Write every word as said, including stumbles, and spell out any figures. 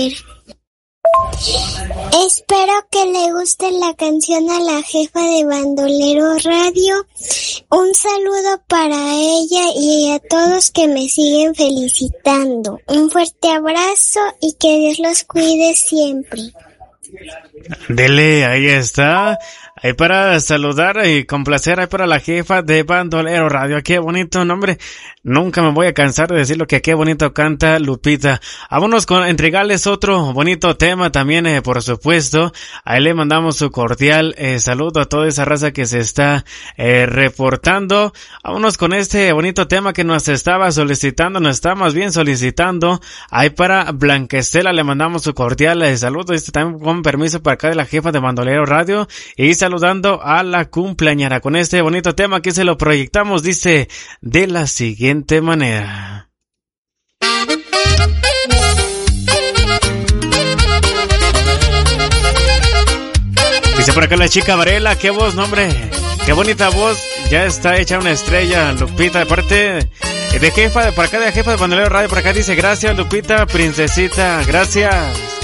Espero que le guste la canción a la jefa de Bandolero Radio. Un saludo para ella y a todos que me siguen felicitando. Un fuerte abrazo y que Dios los cuide siempre. Dele, ahí está. Ahí para saludar y complacer ahí para la jefa de Bandolero Radio. Qué bonito nombre. Nunca me voy a cansar de decirlo, que qué bonito canta Lupita. Vámonos con entregarles otro bonito tema también, eh, por supuesto. Ahí le mandamos su cordial eh, saludo a toda esa raza que se está eh, reportando. Vámonos con este bonito tema que nos estaba solicitando, nos está más bien solicitando. Ahí para Blanca Estela le mandamos su cordial eh, saludo. Este también con permiso para acá de la jefa de Bandolero Radio. Y saludando a la cumpleañera con este bonito tema que se lo proyectamos, dice de la siguiente manera. Dice por acá la chica Varela, qué voz, no, hombre, qué bonita voz, ya está hecha una estrella, Lupita, de parte de jefa, de por acá de la jefa de Bandolero Radio, por acá dice, gracias Lupita, princesita, gracias.